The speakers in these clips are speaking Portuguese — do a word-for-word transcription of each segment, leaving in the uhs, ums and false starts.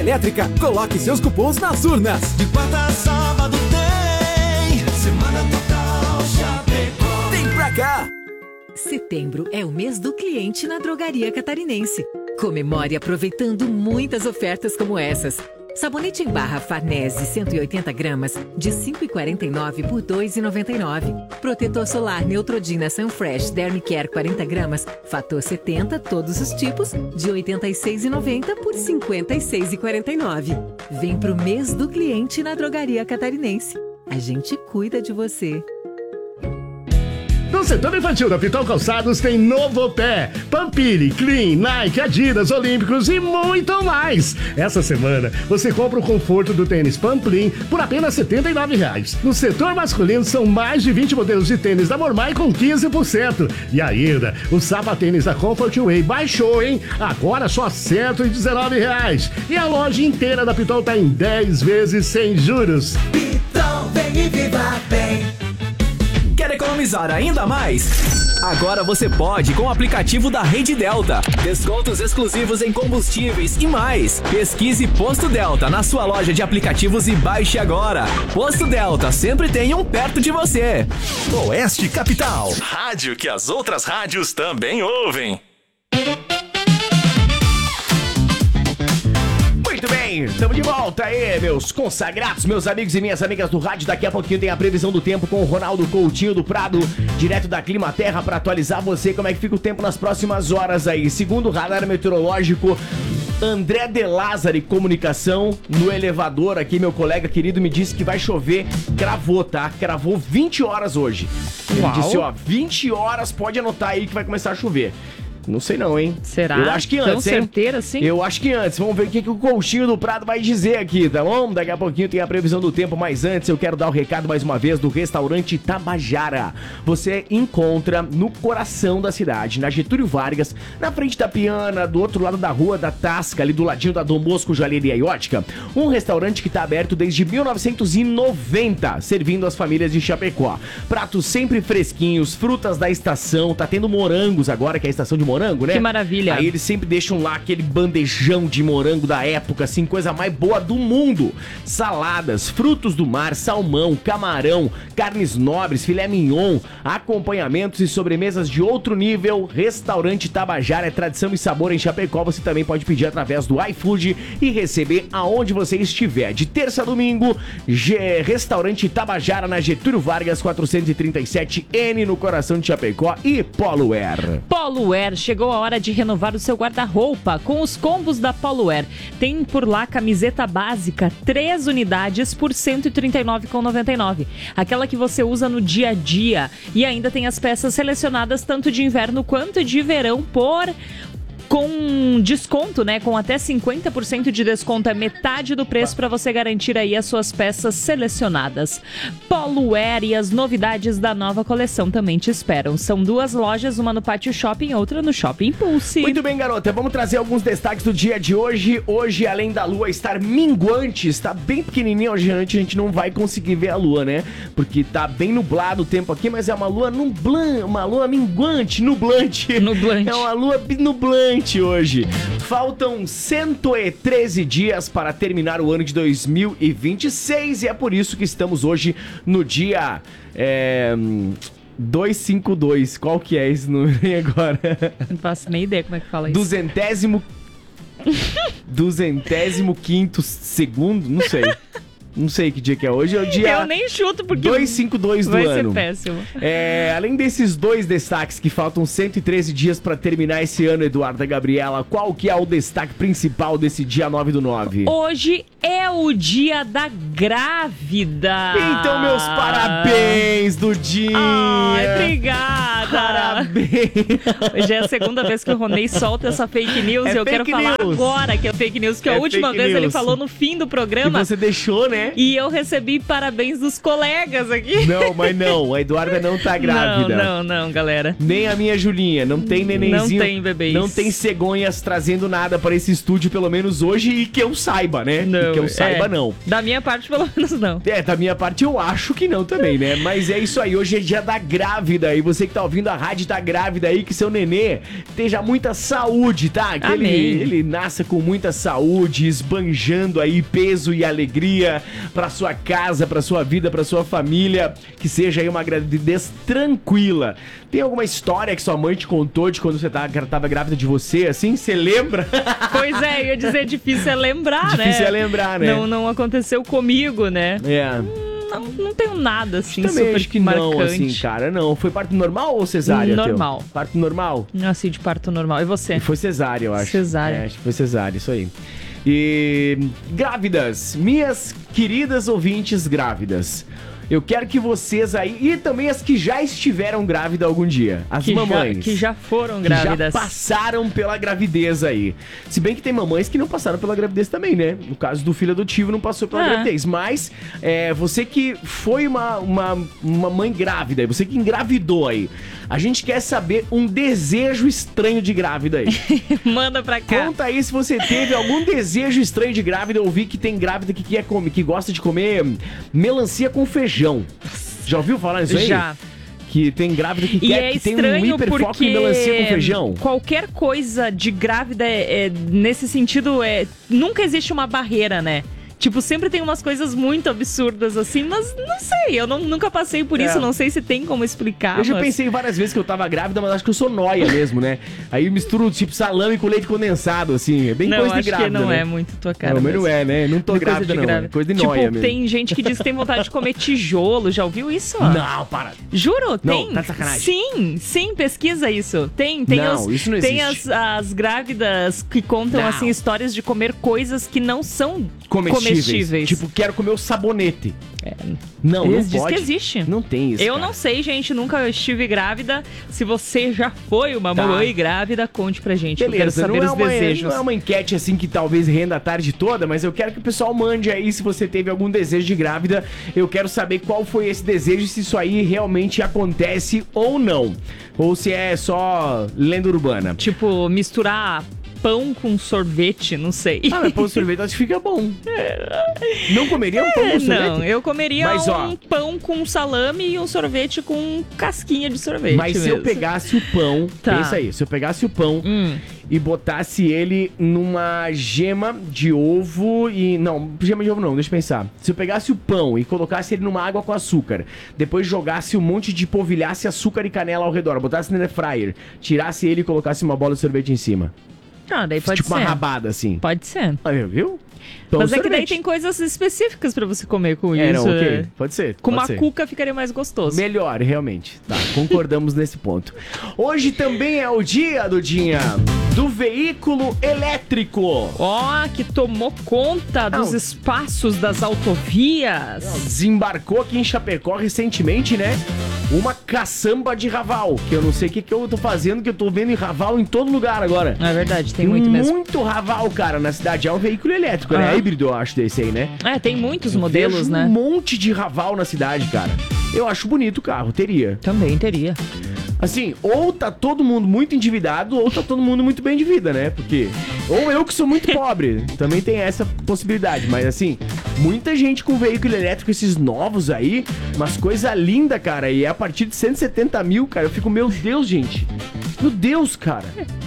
Elétrica, coloque seus cupons nas urnas. De quarta a sábado tem Semana Total Chapecó. Vem pra cá! Setembro é o mês do cliente na Drogaria Catarinense. Comemore aproveitando muitas ofertas como essas. Sabonete em barra Farnese cento e oitenta gramas de cinco reais e quarenta e nove por dois reais e noventa e nove. Protetor solar Neutrodina Sunfresh Dermicare quarenta gramas, fator setenta, todos os tipos, de oitenta e seis reais e noventa por cinquenta e seis reais e quarenta e nove. Vem pro mês do cliente na Drogaria Catarinense. A gente cuida de você. No setor infantil da Pitol Calçados tem Novopé, Pampiri, Clean, Nike, Adidas, Olímpicos e muito mais. Essa semana você compra o conforto do tênis Pamplin por apenas setenta e nove reais. No setor masculino são mais de vinte modelos de tênis da Mormai com quinze por cento. E ainda, o sapatênis da Comfort Way baixou, hein? Agora só cento e dezenove reais. E a loja inteira da Pitol tá em dez vezes sem juros. Pitol, vem e viva bem. Quer economizar ainda mais? Agora você pode com o aplicativo da Rede Delta. Descontos exclusivos em combustíveis e mais. Pesquise Posto Delta na sua loja de aplicativos e baixe agora. Posto Delta, sempre tem um perto de você. Oeste Capital. Rádio que as outras rádios também ouvem. Muito bem, estamos de volta aí, meus consagrados, meus amigos e minhas amigas do rádio. Daqui a pouquinho tem a previsão do tempo com o Ronaldo Coutinho do Prado, direto da Clima Terra, para atualizar você como é que fica o tempo nas próximas horas aí. Segundo o radar meteorológico, André de Lázari Comunicação, no elevador aqui, meu colega querido me disse que vai chover, cravou, tá? Cravou vinte horas hoje. Ele Uau. disse, ó, vinte horas, pode anotar aí que vai começar a chover. Não sei não, hein? Será? Eu acho que antes, Tão hein? certeira assim? Eu acho que antes. Vamos ver o que, que o Coutinho do Prado vai dizer aqui, tá bom? Daqui a pouquinho tem a previsão do tempo, mas antes eu quero dar o recado mais uma vez do restaurante Tabajara. Você encontra no coração da cidade, na Getúlio Vargas, na frente da Piana, do outro lado da rua da Tasca, ali do ladinho da Dom Bosco Joalheria e Ótica. Um restaurante que tá aberto desde mil novecentos e noventa, servindo as famílias de Chapecó. Pratos sempre fresquinhos, frutas da estação, tá tendo morangos agora, que é a estação de morango, né? Que maravilha. Aí eles sempre deixam lá aquele bandejão de morango da época, assim, coisa mais boa do mundo. Saladas, frutos do mar, salmão, camarão, carnes nobres, filé mignon, acompanhamentos e sobremesas de outro nível. Restaurante Tabajara é tradição e sabor em Chapecó. Você também pode pedir através do iFood e receber aonde você estiver. De terça a domingo, G... Restaurante Tabajara na Getúlio Vargas, quatrocentos e trinta e sete N, no coração de Chapecó. E Polo Air. Polo Air, chegou a hora de renovar o seu guarda-roupa com os combos da Polo Air. Tem por lá camiseta básica, três unidades por cento e trinta e nove reais e noventa e nove centavos. Aquela que você usa no dia a dia. E ainda tem as peças selecionadas tanto de inverno quanto de verão por... com desconto, né? Com até cinquenta por cento de desconto, é metade do preço para você garantir aí as suas peças selecionadas. Polo Air e as novidades da nova coleção também te esperam. São duas lojas, uma no Pátio Shopping, outra no Shopping Impulse. Muito bem, garota, vamos trazer alguns destaques do dia de hoje. Hoje, além da lua estar minguante, está bem pequenininha hoje à noite, a gente não vai conseguir ver a lua, né? Porque tá bem nublado o tempo aqui, mas é uma lua nublante, uma lua minguante, nublante. Nublante. É uma lua nublante hoje. Faltam cento e treze dias para terminar o ano de dois mil e vinte e seis e é por isso que estamos hoje no dia é, duzentos e cinquenta e dois. Qual que é esse número aí agora? Não faço nem ideia como é que fala isso. Duzentésimo... Duzentésimo quinto segundo? Não sei. Não sei que dia que é hoje, é o dia... Eu nem chuto porque... duzentos e cinquenta e dois do vai ano. Vai ser péssimo. É, além desses dois destaques que faltam cento e treze dias para terminar esse ano, Eduarda Gabriela, qual que é o destaque principal desse dia nove do nove? Hoje é o dia da grávida. Então, meus parabéns do dia. Ai, obrigada. Parabéns. Hoje é a segunda vez que o Ronei solta essa fake news É e eu fake quero falar news. agora que é fake news, que É a última fake vez news. ele falou no fim do programa. E você deixou, né? né? E eu recebi parabéns dos colegas aqui. Não, mas não, a Eduarda não tá grávida. Não, não, não, galera. Nem a minha Julinha, não tem nenenzinho. Não tem bebês. Não tem cegonhas trazendo nada para esse estúdio, pelo menos hoje, e que eu saiba, né? Não, que eu saiba, é, não. Da minha parte, pelo menos não. É, da minha parte eu acho que não também, né? Mas é isso aí, hoje é dia da grávida. E você que tá ouvindo a rádio tá grávida aí, que seu nenê esteja muita saúde, tá? Que ele, ele nasça com muita saúde, esbanjando aí peso e alegria pra sua casa, pra sua vida, pra sua família. Que seja aí uma gravidez tranquila. Tem alguma história que sua mãe te contou de quando você tava, tava grávida de você, assim? Você lembra? Pois é, eu ia dizer, difícil é lembrar, difícil né? Difícil é lembrar, né? Não, não aconteceu comigo, né? É. Não, não tenho nada, assim, Também super acho que marcante. não, assim, cara, não. Foi parto normal ou cesárea? Normal. Teu? Parto normal? Assim, de parto normal. E você? E foi cesárea, eu acho. Cesárea. É, acho que foi cesárea, isso aí. E grávidas, minhas queridas ouvintes grávidas, eu quero que vocês aí, e também as que já estiveram grávidas algum dia, as que mamães. Já, que já foram que grávidas. já passaram pela gravidez aí. Se bem que tem mamães que não passaram pela gravidez também, né? No caso do filho adotivo, não passou pela Ah. gravidez. Mas, é, você que foi uma, uma, uma mãe grávida, você que engravidou aí, a gente quer saber um desejo estranho de grávida aí. Manda pra cá. Conta aí se você teve algum desejo estranho de grávida. Eu vi que tem grávida que, quer comer, que gosta de comer melancia com feijão. Já ouviu falar nisso aí? Já. Que tem grávida que E quer é que tem um estranho hiperfoco porque em melancia com feijão. qualquer coisa de grávida, é, é, nesse sentido, é, nunca existe uma barreira, né? Tipo, sempre tem umas coisas muito absurdas assim, mas não sei, eu não, nunca passei por isso, É. não sei se tem como explicar. Eu já mas... pensei várias vezes que eu tava grávida, mas acho que eu sou nóia mesmo, né? Aí eu misturo tipo salame com leite condensado, assim. É bem Não, coisa de acho grávida, que não né? é muito tua cara. Não, mas mesmo. não é, né? Não tô Não é coisa grávida, de não. grávida. É coisa de Tipo, nóia mesmo. tem gente que diz que tem vontade de comer tijolo, já ouviu isso? Não, para. Juro, Não, tem. tá de sacanagem. Sim, sim, pesquisa isso. Tem, tem, Não, os, isso não tem as, existe. as grávidas que contam Não. assim histórias de comer coisas que não são Comestíveis. comestíveis. Tipo, quero comer o sabonete. Não, não Eles dizem pode. que existe. Não tem isso, Eu cara. não sei, gente, nunca estive grávida. Se você já foi uma Tá. mamãe grávida, conte pra gente. eu quero Beleza, saber não é, os uma, desejos. não é uma enquete assim que talvez renda a tarde toda, mas eu quero que o pessoal mande aí se você teve algum desejo de grávida. Eu quero saber qual foi esse desejo, se isso aí realmente acontece ou não. Ou se é só lenda urbana. Tipo, misturar pão com sorvete, não sei. Ah, mas pão com sorvete acho que fica bom. Não comeria um pão com sorvete? Não, eu comeria Mas, ó, um pão com salame e um sorvete com casquinha de sorvete. Mas se eu mesmo. pegasse o pão, Tá. pensa aí, se eu pegasse o pão Hum. e botasse ele numa gema de ovo e... Não, gema de ovo não, deixa eu pensar. Se eu pegasse o pão e colocasse ele numa água com açúcar, depois jogasse um monte de polvilhasse açúcar e canela ao redor, botasse no air fryer, tirasse ele e colocasse uma bola de sorvete em cima. Ah, daí pode tipo ser. uma rabada, assim. Pode ser. Aí, viu? Pão Mas é que daí sorvete. tem coisas específicas pra você comer com É, isso. não, ok. é. Pode ser. Com pode uma ser. cuca ficaria mais gostoso. Melhor, realmente. Tá, concordamos nesse ponto. Hoje também é o dia, Dudinha, do veículo elétrico. Ó, que tomou conta dos Não. espaços das autovias. Desembarcou aqui em Chapecó recentemente, né? Uma caçamba de Raval, que eu não sei o que, que eu tô fazendo, que eu tô vendo em Raval em todo lugar agora. É verdade, tem muito mesmo. Muito Raval, cara, na cidade. É um veículo elétrico, né? Ah. É híbrido, eu acho, desse aí, né? É, tem muitos Eu modelos, vejo né? um monte de Raval na cidade, cara. Eu acho bonito o carro, teria. Também teria. Assim, ou tá todo mundo muito endividado, ou tá todo mundo muito bem de vida, né? Porque... Ou eu que sou muito pobre, também tem essa possibilidade. Mas assim, muita gente com veículo elétrico, esses novos aí, umas coisas lindas, cara. E é a partir de cento e setenta mil, cara. Eu fico, meu Deus, gente. Meu Deus, cara.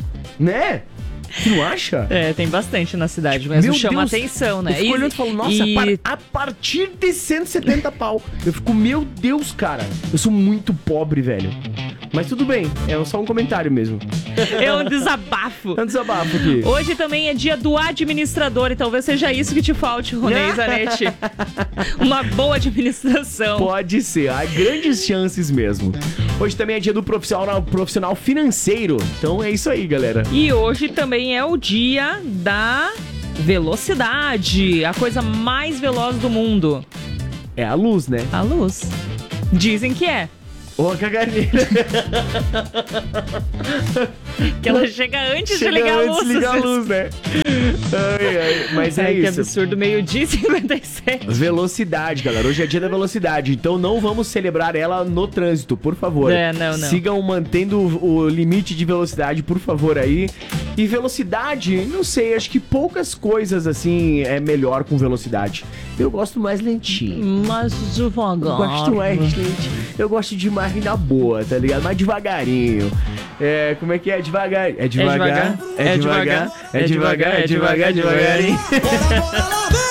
Né? Você não acha? É, tem bastante na cidade mesmo. Meu Chama Deus. atenção, né? Eu fico olhando e falo, nossa, e... par- a partir de cento e setenta pau. Eu fico, meu Deus, cara. Eu sou muito pobre, velho. Mas tudo bem, é só um comentário mesmo. é um desabafo. É um desabafo aqui. Hoje também é dia do administrador e talvez seja isso que te falte, Ronei Zanetti. Uma boa administração. Pode ser, há grandes chances mesmo. Hoje também é dia do profissional, profissional financeiro. Então é isso aí, galera. E hoje também é o dia da velocidade, a coisa mais veloz do mundo. É a luz, né? A luz. Dizem que é. Ou a caganeira. Que ela chega antes Chega de ligar antes a luz. de ligar a luz, né? Ai, ai, mas é Ai, que isso. absurdo, meio-dia e cinquenta e sete. Velocidade, galera. Hoje é dia da velocidade, então não vamos celebrar ela no trânsito, por favor. É, não, não. Sigam mantendo o o limite de velocidade, por favor, aí. E velocidade, não sei, acho que poucas coisas, assim, é melhor com velocidade. Eu gosto mais lentinho. Mas devagar. Eu gosto mais lentinho. Eu gosto de mais na boa, tá ligado? Mais devagarinho. É, como é que é? Devagar. É devagar. É devagar. É devagar. É devagar. É devagar, devagarinho.